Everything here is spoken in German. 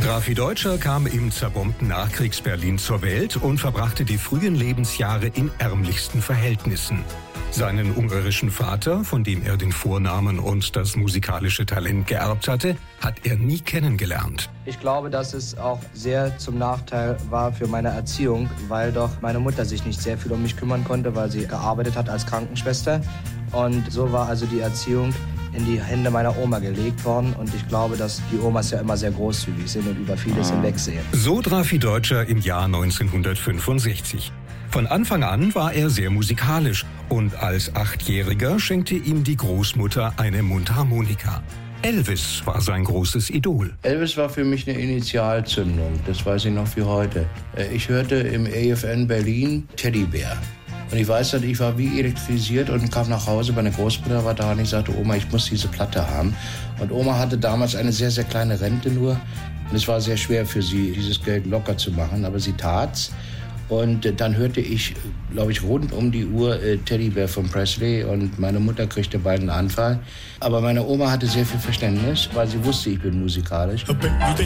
Drafi Deutscher kam im zerbombten Nachkriegs-Berlin zur Welt und verbrachte die frühen Lebensjahre in ärmlichsten Verhältnissen. Seinen ungarischen Vater, von dem er den Vornamen und das musikalische Talent geerbt hatte, hat er nie kennengelernt. Ich glaube, dass es auch sehr zum Nachteil war für meine Erziehung, weil doch meine Mutter sich nicht sehr viel um mich kümmern konnte, weil sie gearbeitet hat als Krankenschwester. Und so war also die Erziehung in die Hände meiner Oma gelegt worden. Und ich glaube, dass die Omas ja immer sehr großzügig sind und über vieles hinwegsehen. So Drafi Deutscher im Jahr 1965. Von Anfang an war er sehr musikalisch und als 8-Jähriger schenkte ihm die Großmutter eine Mundharmonika. Elvis war sein großes Idol. Elvis war für mich eine Initialzündung, das weiß ich noch wie heute. Ich hörte im AFN Berlin Teddybär. Und ich weiß, dass ich war wie elektrisiert und kam nach Hause, meine Großmutter war da und ich sagte, Oma, ich muss diese Platte haben. Und Oma hatte damals eine sehr, sehr kleine Rente nur und es war sehr schwer für sie, dieses Geld locker zu machen, aber sie tat's. Und dann hörte ich, glaube ich, rund um die Uhr Teddybär von Presley und meine Mutter kriegte bald einen Anfall. Aber meine Oma hatte sehr viel Verständnis, weil sie wusste, ich bin musikalisch. I bet you